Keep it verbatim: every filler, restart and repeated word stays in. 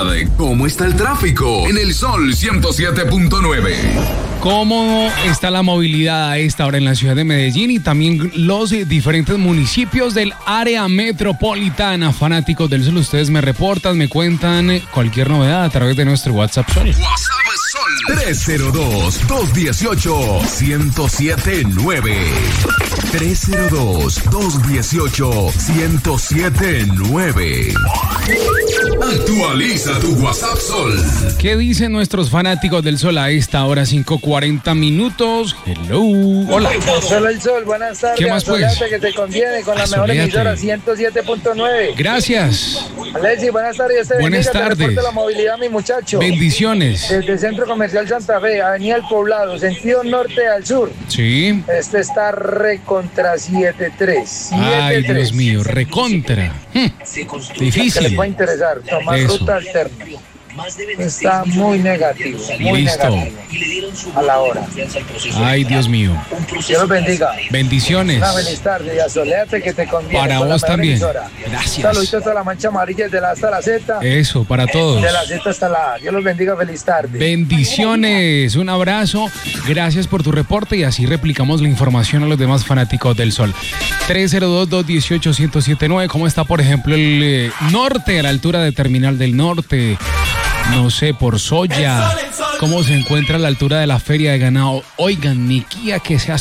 movilidad. ¿Cómo está el tráfico? En el Sol ciento siete punto nueve. ¿Cómo está la movilidad a esta hora en la ciudad de Medellín y también los diferentes municipios del área metropolitana? Fanáticos del Sol, ustedes me reportan, me cuentan cualquier novedad a través de nuestro WhatsApp Sol. WhatsApp Sol tres cero dos, dos uno ocho, uno cero siete nueve. tres cero dos, dos uno ocho, uno cero siete nueve. Actualiza tu WhatsApp Sol. ¿Qué dicen nuestros fanáticos del Sol a esta hora? cinco cuarenta minutos. Hello. Hola. Solo el Sol, buenas tardes. ¿Qué más, pues? Asoleate que te conviene con la mejor Asoleate. emisora ciento siete punto nueve. Gracias. Alexi, buenas tardes. Te Buenas bendiga, tardes. Te reporto la movilidad, mi muchacho. Bendiciones. Desde el Centro Comercial Santa Fe, Avenida El Poblado, sentido norte al sur. Sí. Este está recontra siete tres. Ay, Dios mío, recontra. Hmm. Que le Difícil. puede interesar, tomar Eso. ruta alterna. Está muy negativo, muy Listo. negativo a la hora. Ay, Dios mío. Dios los bendiga. Bendiciones. Una feliz tarde y asoleate que te conviene. Para con la vos mejor también. emisora. Gracias. Saluditos hasta la mancha amarilla, de la A hasta la Z. Eso, para todos. De la Z hasta la A. Dios los bendiga, feliz tarde. Bendiciones, un abrazo, gracias por tu reporte y así replicamos la información a los demás fanáticos del Sol. tres cero dos, dos uno ocho, uno cero siete nueve. ¿Cómo está, por ejemplo, el eh, norte, a la altura de Terminal del Norte? No sé, por Soya. ¿Cómo se encuentra a la altura de la Feria de Ganado? Oigan, mi Kia que se